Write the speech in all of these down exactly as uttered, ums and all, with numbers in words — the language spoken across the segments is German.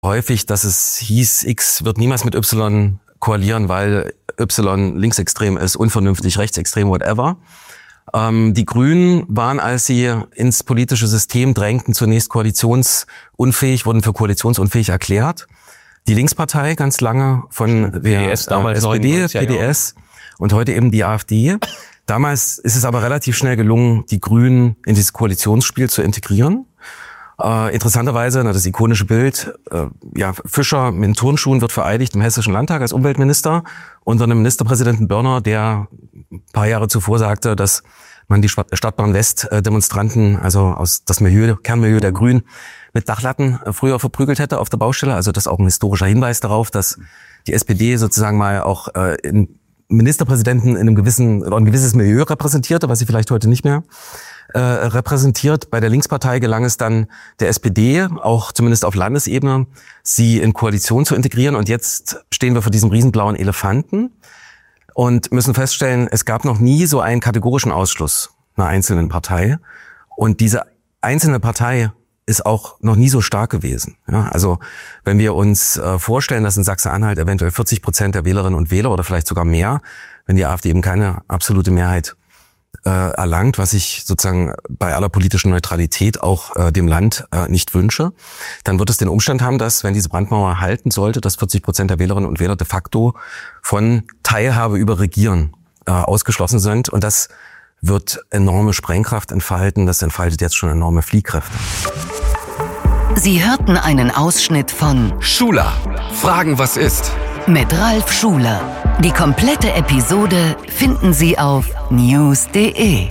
häufig, dass es hieß, X wird niemals mit Y koalieren, weil Y linksextrem ist, unvernünftig, rechtsextrem, whatever. Ähm, die Grünen waren, als sie ins politische System drängten, zunächst koalitionsunfähig, wurden für koalitionsunfähig erklärt. Die Linkspartei ganz lange von der P D S, damals S P D, neunundneunzig, P D S und heute eben die AfD. Damals ist es aber relativ schnell gelungen, die Grünen in dieses Koalitionsspiel zu integrieren. Äh, interessanterweise, na, das ikonische Bild, äh, ja, Fischer mit Turnschuhen wird vereidigt im Hessischen Landtag als Umweltminister unter einem Ministerpräsidenten Börner, der ein paar Jahre zuvor sagte, dass man die Stadtbahn West äh, Demonstranten, also aus das Milieu, Kernmilieu der Grünen, mit Dachlatten äh, früher verprügelt hätte auf der Baustelle. Also das ist auch ein historischer Hinweis darauf, dass die S P D sozusagen mal auch äh, in Ministerpräsidenten in einem gewissen oder ein gewisses Milieu repräsentierte, was sie vielleicht heute nicht mehr äh, repräsentiert. Bei der Linkspartei gelang es dann der S P D, auch zumindest auf Landesebene, sie in Koalition zu integrieren. Und jetzt stehen wir vor diesem riesenblauen Elefanten und müssen feststellen, es gab noch nie so einen kategorischen Ausschluss einer einzelnen Partei. Und diese einzelne Partei ist auch noch nie so stark gewesen. Ja, also wenn wir uns äh, vorstellen, dass in Sachsen-Anhalt eventuell vierzig Prozent der Wählerinnen und Wähler oder vielleicht sogar mehr, wenn die AfD eben keine absolute Mehrheit äh, erlangt, was ich sozusagen bei aller politischen Neutralität auch äh, dem Land äh, nicht wünsche, dann wird es den Umstand haben, dass, wenn diese Brandmauer halten sollte, dass vierzig Prozent der Wählerinnen und Wähler de facto von Teilhabe über Regieren äh, ausgeschlossen sind. Und das wird enorme Sprengkraft entfalten. Das entfaltet jetzt schon enorme Fliehkräfte. Sie hörten einen Ausschnitt von Schuler. Fragen, was ist? Mit Ralf Schuler. Die komplette Episode finden Sie auf news punkt de.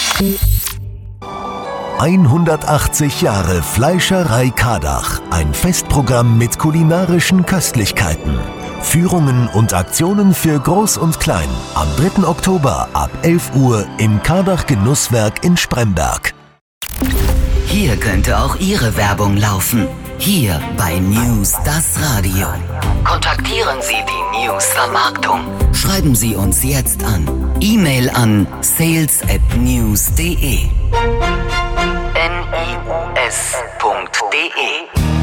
hundertachtzig Jahre Fleischerei Kardach. Ein Festprogramm mit kulinarischen Köstlichkeiten. Führungen und Aktionen für Groß und Klein. Am dritten Oktober ab elf Uhr im Kardach Genusswerk in Spremberg. Hier könnte auch Ihre Werbung laufen. Hier bei News das Radio. Kontaktieren Sie die News Vermarktung. Schreiben Sie uns jetzt an. E-Mail an sales at news punkt de. N I U S punkt de